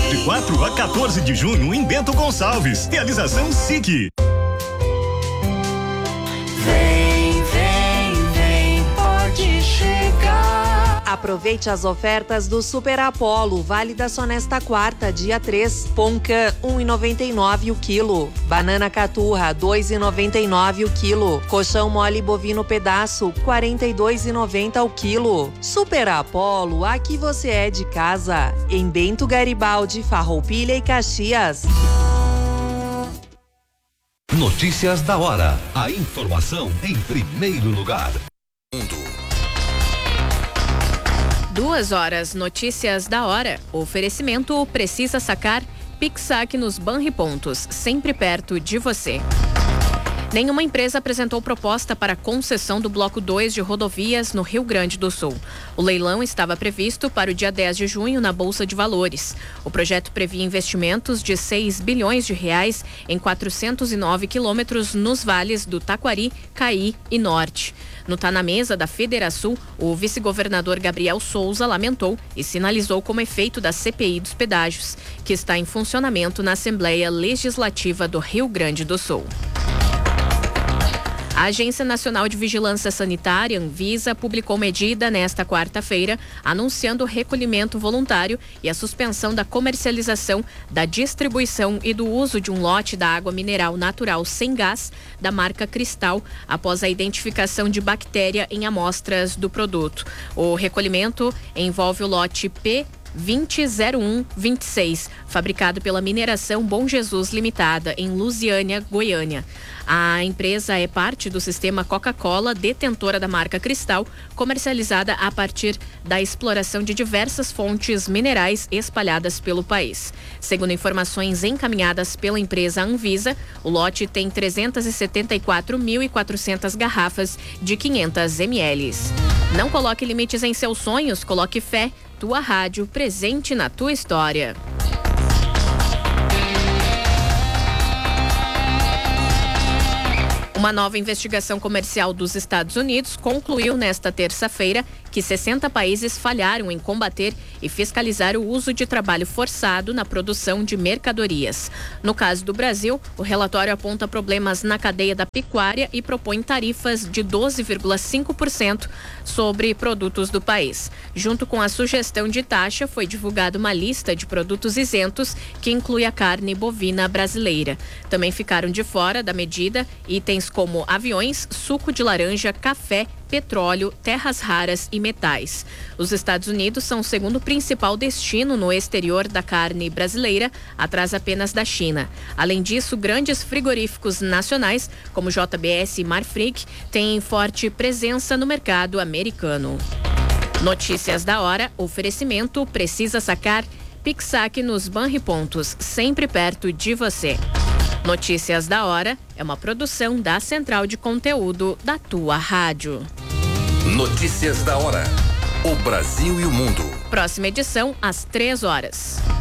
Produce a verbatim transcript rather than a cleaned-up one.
De quatro a quatorze de junho em Bento Gonçalves. Realização S I C. Vem, vem, vem, pode chegar. Aproveite as ofertas do Super Apollo, válida só nesta quarta, dia três. Poncã, um real e noventa e nove centavos o quilo. Banana caturra, dois reais e noventa e nove centavos o quilo. Colchão mole bovino pedaço, quarenta e dois reais e noventa centavos o quilo. Super Apollo, aqui você é de casa. Em Bento Garibaldi, Farroupilha e Caxias. Notícias da hora. A informação em primeiro lugar. Duas horas, notícias da hora. Oferecimento precisa sacar. Pixac nos Banripontos, sempre perto de você. Nenhuma empresa apresentou proposta para concessão do Bloco dois de rodovias no Rio Grande do Sul. O leilão estava previsto para o dia dez de junho na Bolsa de Valores. O projeto previa investimentos de seis bilhões de reais em quatrocentos e nove quilômetros nos vales do Taquari, Caí e Norte. No Tá na Mesa da Federação, o vice-governador Gabriel Souza lamentou e sinalizou como efeito da C P I dos pedágios, que está em funcionamento na Assembleia Legislativa do Rio Grande do Sul. A Agência Nacional de Vigilância Sanitária, Anvisa, publicou medida nesta quarta-feira, anunciando o recolhimento voluntário e a suspensão da comercialização, da distribuição e do uso de um lote da água mineral natural sem gás da marca Cristal, após a identificação de bactéria em amostras do produto. O recolhimento envolve o lote P vinte zero um vinte e seis, fabricado pela Mineração Bom Jesus Limitada, em Lusiânia, Goiânia. A empresa é parte do sistema Coca-Cola, detentora da marca Cristal, comercializada a partir da exploração de diversas fontes minerais espalhadas pelo país. Segundo informações encaminhadas pela empresa Anvisa, o lote tem trezentos e setenta e quatro mil e quatrocentas garrafas de quinhentos mililitros. Não coloque limites em seus sonhos, coloque fé. Tua rádio, presente na tua história. Uma nova investigação comercial dos Estados Unidos concluiu nesta terça-feira que sessenta países falharam em combater e fiscalizar o uso de trabalho forçado na produção de mercadorias. No caso do Brasil, o relatório aponta problemas na cadeia da pecuária e propõe tarifas de doze vírgula cinco por cento sobre produtos do país. Junto com a sugestão de taxa, foi divulgada uma lista de produtos isentos que inclui a carne bovina brasileira. Também ficaram de fora da medida itens como aviões, suco de laranja, café, petróleo, terras raras e metais. Os Estados Unidos são o segundo principal destino no exterior da carne brasileira, atrás apenas da China. Além disso, grandes frigoríficos nacionais, como J B S e Marfrig, têm forte presença no mercado americano. Notícias da hora, oferecimento, precisa sacar, Pixac nos Banripontos, sempre perto de você. Notícias da hora é uma produção da Central de Conteúdo da tua rádio. Notícias da hora. O Brasil e o mundo. Próxima edição às três horas.